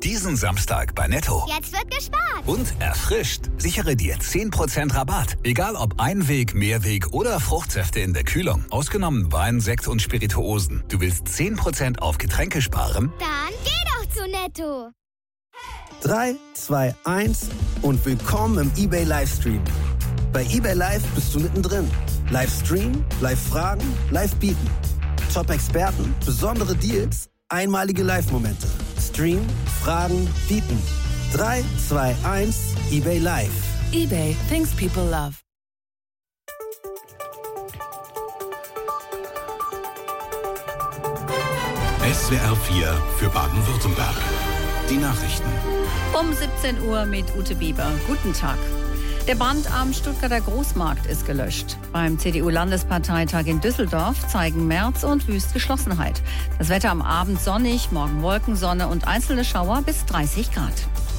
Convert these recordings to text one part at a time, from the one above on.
Diesen Samstag bei Netto. Jetzt wird gespart. Und erfrischt. Sichere dir 10% Rabatt. Egal ob Einweg, Mehrweg oder Fruchtsäfte in der Kühlung. Ausgenommen Wein, Sekt und Spirituosen. Du willst 10% auf Getränke sparen? Dann geh doch zu Netto. 3, 2, 1 und willkommen im eBay Livestream. Bei eBay Live bist du mittendrin. Livestream, Live-Fragen, Live-Bieten. Top-Experten, besondere Deals, einmalige Live-Momente. Stream, Fragen, Bieten. 3, 2, 1, eBay Live. eBay, things people love. SWR 4 für Baden-Württemberg. Die Nachrichten. Um 17 Uhr mit Ute Bieber. Guten Tag. Der Brand am Stuttgarter Großmarkt ist gelöscht. Beim CDU-Landesparteitag in Düsseldorf zeigen Merz und Wüst Geschlossenheit. Das Wetter am Abend sonnig, morgen Wolken, Sonne und einzelne Schauer bis 30 Grad.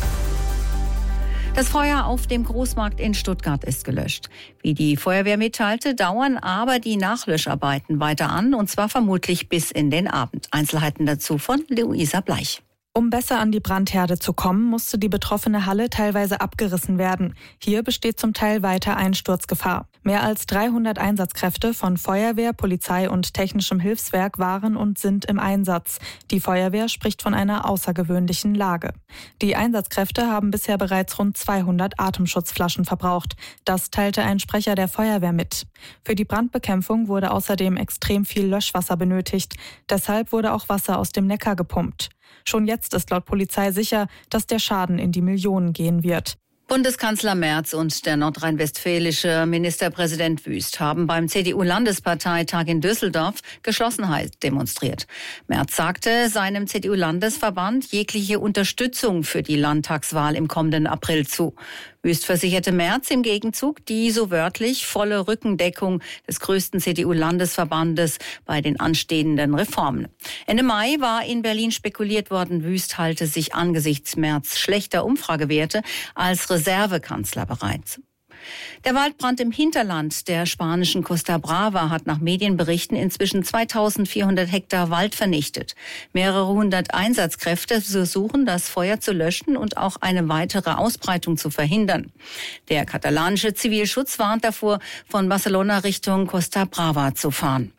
Das Feuer auf dem Großmarkt in Stuttgart ist gelöscht. Wie die Feuerwehr mitteilte, dauern aber die Nachlöscharbeiten weiter an, und zwar vermutlich bis in den Abend. Einzelheiten dazu von Luisa Bleich. Um besser an die Brandherde zu kommen, musste die betroffene Halle teilweise abgerissen werden. Hier besteht zum Teil weiter Einsturzgefahr. Mehr als 300 Einsatzkräfte von Feuerwehr, Polizei und technischem Hilfswerk waren und sind im Einsatz. Die Feuerwehr spricht von einer außergewöhnlichen Lage. Die Einsatzkräfte haben bisher bereits rund 200 Atemschutzflaschen verbraucht. Das teilte ein Sprecher der Feuerwehr mit. Für die Brandbekämpfung wurde außerdem extrem viel Löschwasser benötigt. Deshalb wurde auch Wasser aus dem Neckar gepumpt. Schon jetzt ist laut Polizei sicher, dass der Schaden in die Millionen gehen wird. Bundeskanzler Merz und der nordrhein-westfälische Ministerpräsident Wüst haben beim CDU-Landesparteitag in Düsseldorf Geschlossenheit demonstriert. Merz sagte seinem CDU-Landesverband jegliche Unterstützung für die Landtagswahl im kommenden April zu. Wüst versicherte Merz im Gegenzug die, so wörtlich, volle Rückendeckung des größten CDU-Landesverbandes bei den anstehenden Reformen. Ende Mai war in Berlin spekuliert worden, Wüst halte sich angesichts Merz schlechter Umfragewerte als Reservekanzler bereit. Der Waldbrand im Hinterland der spanischen Costa Brava hat nach Medienberichten inzwischen 2400 Hektar Wald vernichtet. Mehrere hundert Einsatzkräfte versuchen, das Feuer zu löschen und auch eine weitere Ausbreitung zu verhindern. Der katalanische Zivilschutz warnt davor, von Barcelona Richtung Costa Brava zu fahren.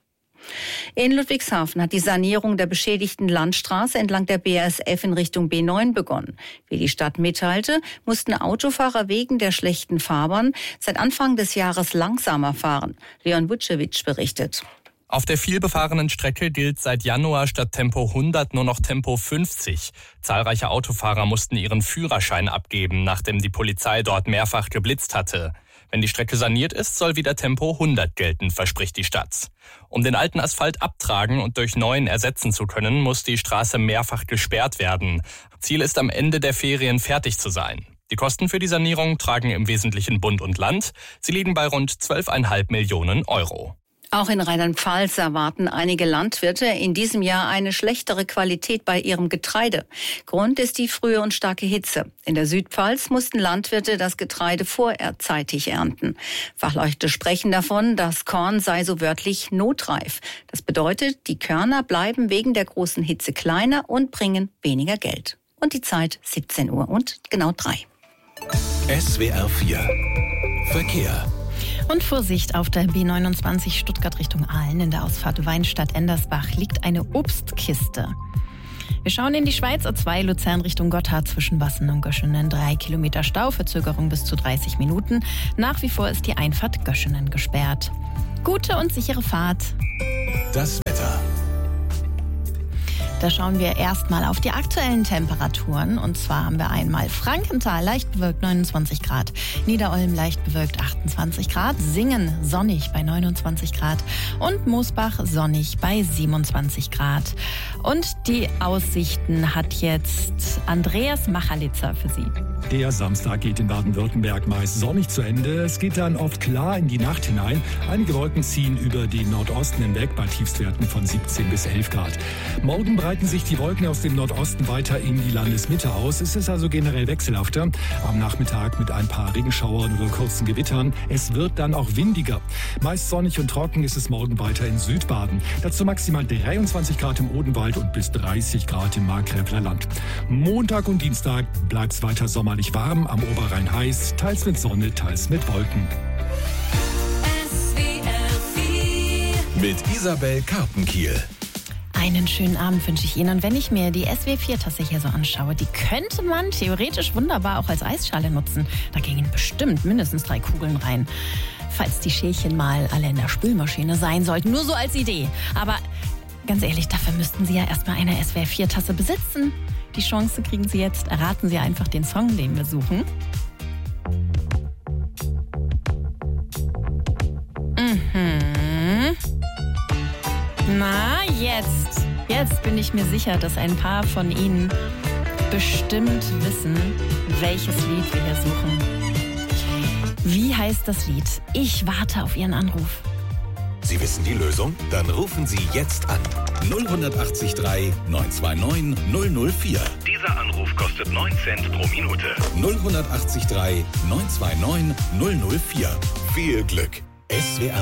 In Ludwigshafen hat die Sanierung der beschädigten Landstraße entlang der BASF in Richtung B9 begonnen. Wie die Stadt mitteilte, mussten Autofahrer wegen der schlechten Fahrbahn seit Anfang des Jahres langsamer fahren. Leon Vucevic berichtet. Auf der vielbefahrenen Strecke gilt seit Januar statt Tempo 100 nur noch Tempo 50. Zahlreiche Autofahrer mussten ihren Führerschein abgeben, nachdem die Polizei dort mehrfach geblitzt hatte. Wenn die Strecke saniert ist, soll wieder Tempo 100 gelten, verspricht die Stadt. Um den alten Asphalt abtragen und durch neuen ersetzen zu können, muss die Straße mehrfach gesperrt werden. Ziel ist, am Ende der Ferien fertig zu sein. Die Kosten für die Sanierung tragen im Wesentlichen Bund und Land. Sie liegen bei rund 12,5 Millionen Euro. Auch in Rheinland-Pfalz erwarten einige Landwirte in diesem Jahr eine schlechtere Qualität bei ihrem Getreide. Grund ist die frühe und starke Hitze. In der Südpfalz mussten Landwirte das Getreide vorzeitig ernten. Fachleute sprechen davon, das Korn sei so wörtlich notreif. Das bedeutet, die Körner bleiben wegen der großen Hitze kleiner und bringen weniger Geld. Und die Zeit 17 Uhr und genau 3. SWR 4 Verkehr. Und Vorsicht, auf der B29 Stuttgart Richtung Aalen in der Ausfahrt Weinstadt-Endersbach liegt eine Obstkiste. Wir schauen in die Schweiz, A2 Luzern Richtung Gotthard zwischen Wassen und Göschenen. 3 Kilometer Stau, Verzögerung bis zu 30 Minuten. Nach wie vor ist die Einfahrt Göschenen gesperrt. Gute und sichere Fahrt. Das Wetter. Da schauen wir erstmal auf die aktuellen Temperaturen. Und zwar haben wir einmal Frankenthal leicht bewölkt 29 Grad, Niederolm leicht bewölkt 28 Grad, Singen sonnig bei 29 Grad und Moosbach sonnig bei 27 Grad. Und die Aussichten hat jetzt Andreas Machalitzer für Sie. Der Samstag geht in Baden-Württemberg meist sonnig zu Ende. Es geht dann oft klar in die Nacht hinein. Einige Wolken ziehen über den Nordosten hinweg bei Tiefstwerten von 17 bis 11 Grad. Morgen breiten sich die Wolken aus dem Nordosten weiter in die Landesmitte aus. Es ist also generell wechselhafter. Am Nachmittag mit ein paar Regenschauern oder kurzen Gewittern. Es wird dann auch windiger. Meist sonnig und trocken ist es morgen weiter in Südbaden. Dazu maximal 23 Grad im Odenwald und bis 30 Grad im Markgräfler Land. Montag und Dienstag bleibt es weiter sommerlich warm, am Oberrhein heiß, teils mit Sonne, teils mit Wolken. Mit Isabel Karpenkiel. Einen schönen Abend wünsche ich Ihnen. Und wenn ich mir die SW4-Tasse hier so anschaue, die könnte man theoretisch wunderbar auch als Eisschale nutzen. Da gingen bestimmt mindestens 3 Kugeln rein. Falls die Schälchen mal alle in der Spülmaschine sein sollten. Nur so als Idee. Aber ganz ehrlich, dafür müssten Sie ja erstmal eine SWR4-Tasse besitzen. Die Chance kriegen Sie jetzt. Erraten Sie einfach den Song, den wir suchen. Na, jetzt bin ich mir sicher, dass ein paar von Ihnen bestimmt wissen, welches Lied wir hier suchen. Wie heißt das Lied? Ich warte auf Ihren Anruf. Sie wissen die Lösung? Dann rufen Sie jetzt an. 0183 929 004. Dieser Anruf kostet 9 Cent pro Minute. 0183 929 004. Viel Glück. SWR